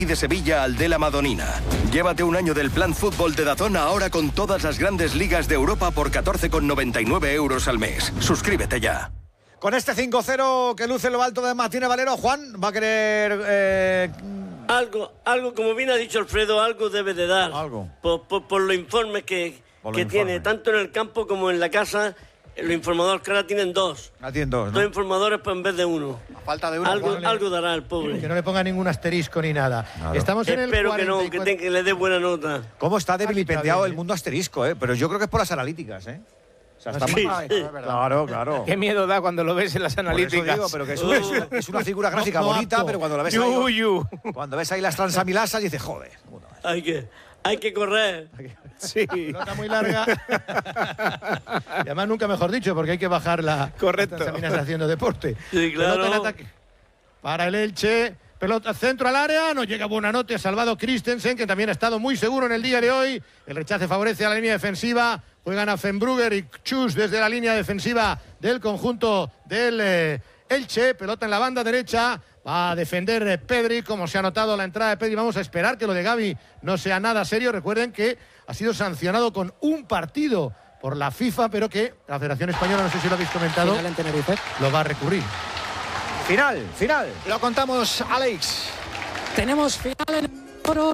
y de Sevilla al de la Madonina. Llévate un año del plan fútbol de DAZN ahora con todas las grandes ligas de Europa por 14,99 euros al mes. Suscríbete ya. Con este 5-0 que luce lo alto de Martínez Valero, Juan va a querer... Algo, como bien ha dicho Alfredo, algo debe de dar. Algo. Por los informes que tiene, tanto en el campo como en la casa. Los informadores que ahora tienen dos. Tienen dos, ¿no? Dos informadores pues, en vez de uno. A falta de uno. Algo dará el pobre. Que no le ponga ningún asterisco ni nada. Claro. Estamos en el Espero 44... que le dé buena nota. ¿Cómo está debilipendiado el mundo asterisco, Pero yo creo que es por las analíticas, O sea, está Sí, mal. sí. Claro. Qué miedo da cuando lo ves en las Por eso analíticas. digo, pero que es una figura gráfica No bonita, apto. pero cuando la ves cuando ves ahí las transamilasas dices, joder. Hay que correr. Sí. Nota muy larga. Y además nunca mejor dicho, porque hay que bajar la... Correcto. Estás haciendo deporte. Sí, claro. Pelota en ataque. Para el Elche. Pelota centro al área. No llega Buonanotte. Ha salvado Christensen, que también ha estado muy seguro en el día de hoy. El rechace favorece a la línea defensiva. Juegan a Fenbrugger y Chus desde la línea defensiva del conjunto del Elche. Pelota en la banda derecha. Va a defender Pedri, como se ha notado la entrada de Pedri. Vamos a esperar que lo de Gavi no sea nada serio. Recuerden que ha sido sancionado con un partido por la FIFA, pero que la Federación Española, no sé si lo habéis comentado, Final en Tenerife. lo va a recurrir. Final. Lo contamos, Alex. Tenemos final en oro.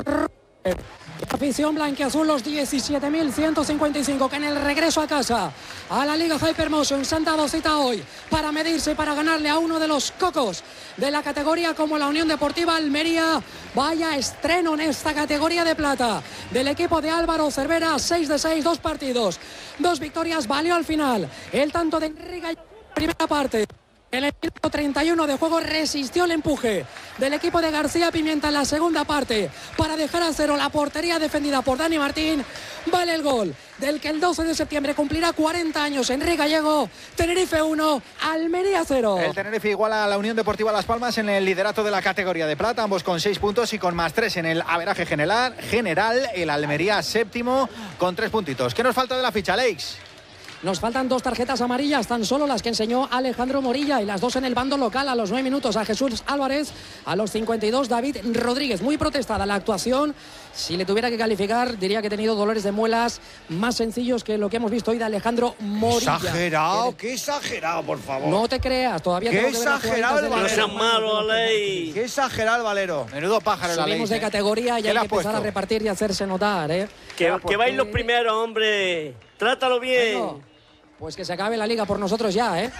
Afición blanquiazul, los 17.155 que en el regreso a casa a la Liga Hypermotion se han dado cita hoy para medirse, para ganarle a uno de los cocos de la categoría como la Unión Deportiva Almería. Vaya estreno en esta categoría de plata del equipo de Álvaro Cervera. 6 de 6, 2 partidos, 2 victorias, valió al final el tanto de Enrique en primera parte. En el minuto 31 de juego resistió el empuje del equipo de García Pimienta en la segunda parte para dejar a cero la portería defendida por Dani Martín. Vale el gol del que el 12 de septiembre cumplirá 40 años Enrique Gallego. Tenerife 1, Almería 0. El Tenerife iguala a la Unión Deportiva Las Palmas en el liderato de la categoría de plata, ambos con 6 puntos y con más 3 en el averaje general. El Almería séptimo con 3 puntitos. ¿Qué nos falta de la ficha, Alex? Nos faltan 2 tarjetas amarillas, tan solo las que enseñó Alejandro Morilla, y las 2 en el bando local. A los 9 minutos a Jesús Álvarez, a los 52 David Rodríguez. Muy protestada la actuación. Si le tuviera que calificar, diría que ha tenido dolores de muelas más sencillos que lo que hemos visto hoy de Alejandro Morilla. Qué exagerado, por favor. No te creas, todavía Qué tengo que ver las exagerado jugaditas el de No la- seas malo, Aley. Qué exagerado el Valero. Menudo pájaro la Subimos Alex. de categoría y ¿Qué hay le que has empezar a puesto? repartir y hacerse notar, Que vais los primeros, hombre. Trátalo bien. Bueno, pues que se acabe la liga por nosotros ya, Es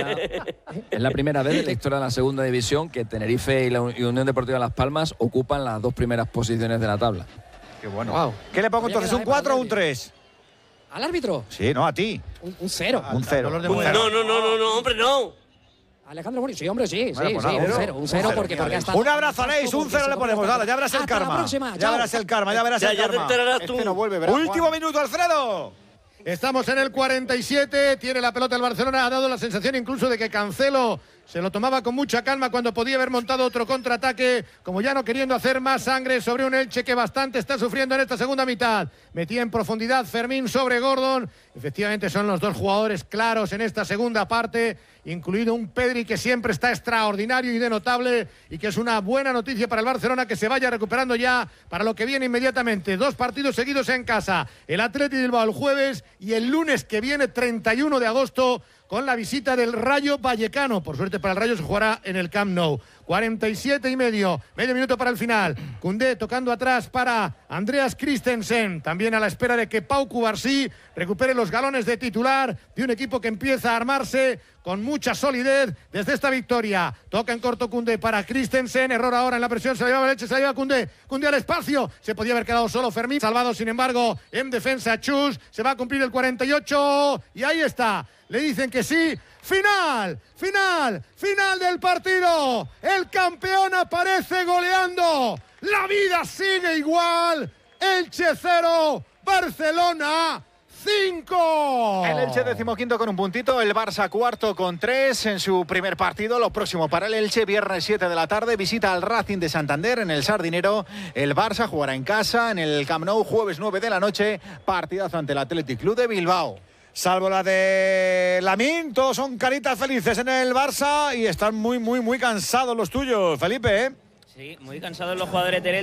la primera vez en la historia de la segunda división que Tenerife y la Unión Deportiva Las Palmas ocupan las 2 primeras posiciones de la tabla. Qué bueno. Wow. ¿Qué le pongo Habría entonces? que ¿Un dar, 4 o un para 3? ¿Al árbitro? Sí, no, a ti. Un 0. Un 0. dolor de Un muela. cero. No, hombre, no. Alejandro Morilla, sí, hombre, sí, Bueno, sí, pues sí, nada, un cero, un cero, porque ha estado... Un abrazo, Alex. Un 0 le ponemos. Dale, ya verás el Hasta la karma. próxima, Ya chao. verás el karma, ya verás el Ya te karma. enterarás tú. Este no vuelve, ¿verdad, Último Juan? minuto, Alfredo. Estamos en el 47, tiene la pelota el Barcelona, ha dado la sensación incluso de que Cancelo se lo tomaba con mucha calma cuando podía haber montado otro contraataque, como ya no queriendo hacer más sangre sobre un Elche que bastante está sufriendo en esta segunda mitad. Metía en profundidad Fermín sobre Gordon. Efectivamente son los dos jugadores claros en esta segunda parte, incluido un Pedri que siempre está extraordinario y de notable, y que es una buena noticia para el Barcelona que se vaya recuperando ya para lo que viene inmediatamente. 2 partidos seguidos en casa, el Athletic Bilbao el jueves y el lunes que viene 31 de agosto con la visita del Rayo Vallecano. Por suerte para el Rayo se jugará en el Camp Nou. 47 y medio minuto para el final. Koundé tocando atrás para Andreas Christensen, también a la espera de que Pau Cubarsí recupere los galones de titular de un equipo que empieza a armarse con mucha solidez desde esta victoria. Toca en corto Koundé para Christensen, error ahora en la presión, se la lleva Leche, se la lleva Koundé al espacio, se podía haber quedado solo Fermín, salvado sin embargo en defensa Chus, se va a cumplir el 48 y ahí está, le dicen que sí. Final del partido. El campeón aparece goleando. La vida sigue igual. Elche 0, Barcelona 5. El Elche 15º con un puntito, el Barça cuarto con 3 en su primer partido. Lo próximo para el Elche, viernes 7 de la tarde, visita al Racing de Santander en el Sardinero. El Barça jugará en casa en el Camp Nou, jueves 9 de la noche, partidazo ante el Athletic Club de Bilbao. Salvo la de Lamine, todos son caritas felices en el Barça y están muy cansados los tuyos, Felipe, ¿eh? Sí, muy cansados los jugadores del